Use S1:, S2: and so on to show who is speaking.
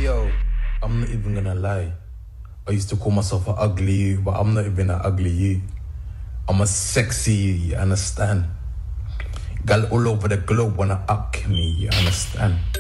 S1: yo, I'm not even gonna lie. I used to call myself an ugly you, but I'm not even an ugly you. I'm a sexy you, you understand? Gal all over the globe wanna up me, you understand?